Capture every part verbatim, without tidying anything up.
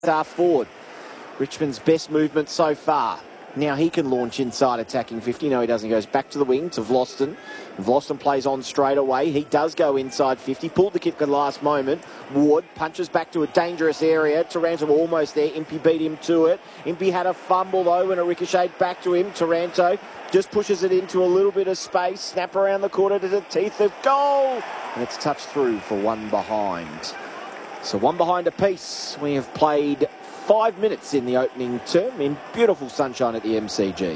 half forward. Richmond's best movement so far. Now he can launch inside attacking fifty. No, he doesn't. He goes back to the wing to Vlosten. Vlosten plays on straight away. He does go inside fifty. Pulled the kick at the last moment. Ward punches back to a dangerous area. Taranto almost there. Impey beat him to it. Impey had a fumble though and a ricochet back to him. Taranto just pushes it into a little bit of space. Snap around the corner to the teeth of goal. And it's touched through for one behind. So one behind apiece. We have played five minutes in the opening term in beautiful sunshine at the M C G.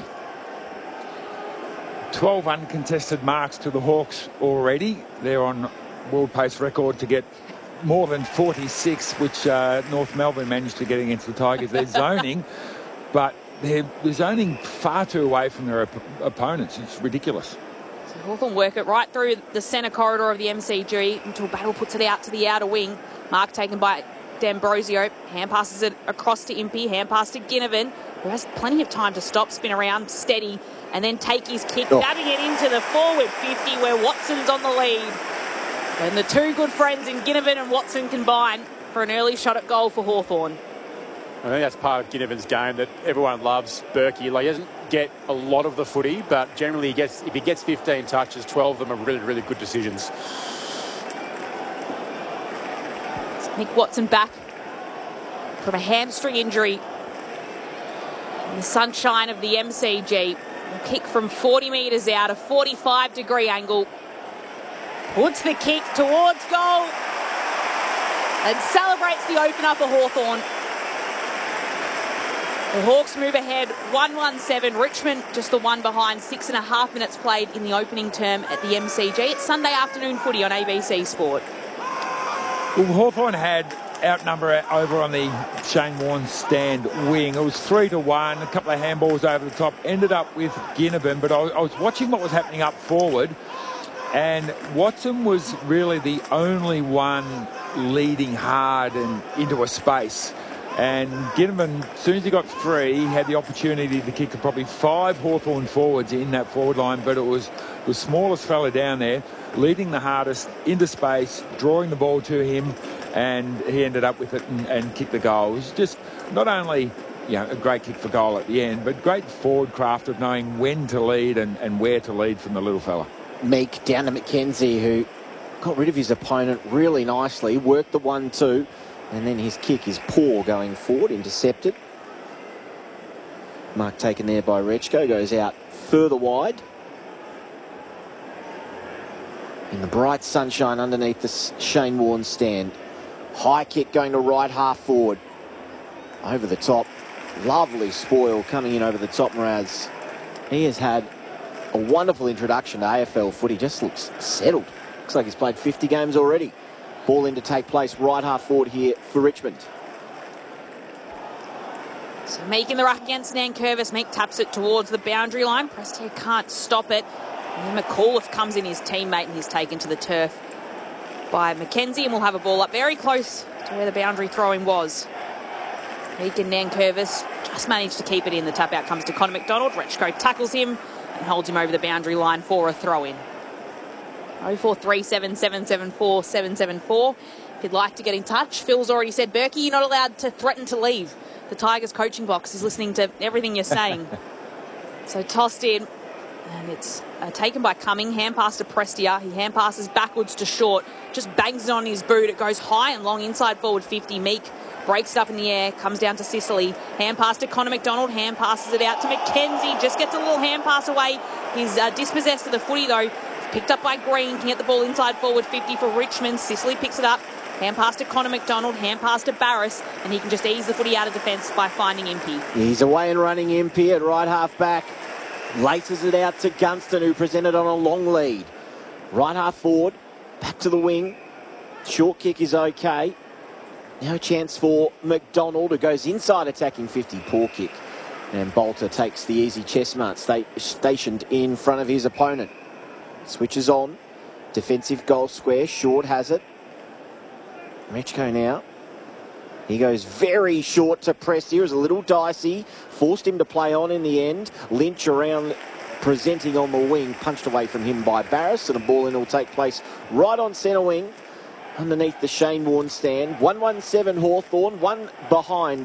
twelve uncontested marks to the Hawks already. They're on world pace record to get more than forty-six, which uh, North Melbourne managed to get against the Tigers. They're zoning, but they're, they're zoning far too away from their op opponents. It's ridiculous. So Hawthorn work it right through the centre corridor of the M C G until Battle puts it out to the outer wing. Mark taken by D'Ambrosio, hand passes it across to Impey, hand pass to Ginnivan, who has plenty of time to stop, spin around, steady, and then take his kick, oh. Dabbing it into the forward fifty where Watson's on the lead. And the two good friends in Ginnivan and Watson combine for an early shot at goal for Hawthorn. I think that's part of Ginnivan's game that everyone loves. Berkey, like, he doesn't get a lot of the footy, but generally he gets, if he gets fifteen touches, twelve of them are really, really good decisions. Nick Watson back from a hamstring injury in the sunshine of the M C G. A kick from forty metres out, a forty-five degree angle. Puts the kick towards goal and celebrates the opener for Hawthorn. The Hawks move ahead one one seven. Richmond just the one behind. Six and a half minutes played in the opening term at the M C G. It's Sunday afternoon footy on A B C Sport. Well, Hawthorn had outnumber over on the Shane Warne stand wing. It was three to one, a couple of handballs over the top. Ended up with Ginnivan, but I, I was watching what was happening up forward, and Watson was really the only one leading hard and into a space. And Ginnivan, as soon as he got free, he had the opportunity to kick probably five Hawthorn forwards in that forward line, but it was the smallest fella down there, leading the hardest into space, drawing the ball to him, and he ended up with it and, and kicked the goal. It was just not only, you know, a great kick for goal at the end, but great forward craft of knowing when to lead and, and where to lead from the little fella. Meek down to McKenzie, who got rid of his opponent really nicely, worked the one two, and then his kick is poor going forward, intercepted. Mark taken there by Rechko, goes out further wide. In the bright sunshine underneath the Shane Warne stand. High kick going to right half forward. Over the top. Lovely spoil coming in over the top, Mraz. He has had a wonderful introduction to A F L footy. Just looks settled. Looks like he's played fifty games already. Ball in to take place right half forward here for Richmond. So making the ruck against Nankervis. Meek taps it towards the boundary line. Prestia can't stop it. And then McAuliffe comes in, his teammate, and he's taken to the turf by McKenzie, and we'll have a ball up very close to where the boundary throwing was. Meek and Nankervis just managed to keep it in. The tap out comes to Connor McDonald. Rechko tackles him and holds him over the boundary line for a throw-in. oh four three seven, seven seven four, seven seven four. If you'd like to get in touch, Phil's already said, Berkey, you're not allowed to threaten to leave. The Tigers coaching box is listening to everything you're saying. So tossed in, and it's uh, taken by Cumming. Hand pass to Prestia. He hand passes backwards to Short. Just bangs it on his boot. It goes high and long inside forward fifty. Meek breaks it up in the air. Comes down to Sicily. Hand pass to Connor McDonald. Hand passes it out to McKenzie. Just gets a little hand pass away. He's uh, dispossessed of the footy though. Picked up by Green. Can get the ball inside forward fifty for Richmond. Sicily picks it up. Hand pass to Connor McDonald. Hand pass to Barris. And he can just ease the footy out of defence by finding Impey. He's away and running Impey at right half back. Laces it out to Gunston, who presented on a long lead. Right half forward. Back to the wing. Short kick is okay. Now a chance for McDonald, who goes inside attacking fifty. Poor kick. And Bolter takes the easy chestnut sta stationed in front of his opponent. Switches on. Defensive goal square. Short has it. Rechko now. He goes very short to press here. It was a little dicey. Forced him to play on in the end. Lynch around presenting on the wing. Punched away from him by Barris. And a ball in will take place right on centre wing. underneath the Shane Warne stand. one one seven Hawthorn, one behind